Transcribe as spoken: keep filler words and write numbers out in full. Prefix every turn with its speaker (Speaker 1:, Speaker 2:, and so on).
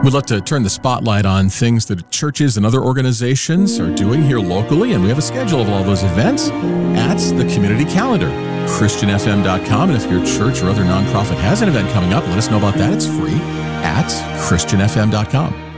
Speaker 1: We'd love to turn the spotlight on things that churches and other organizations are doing here locally, and we have a schedule of all those events at the community calendar, Christian F M dot com. And if your church or other nonprofit has an event coming up, let us know about that. It's free at Christian F M dot com.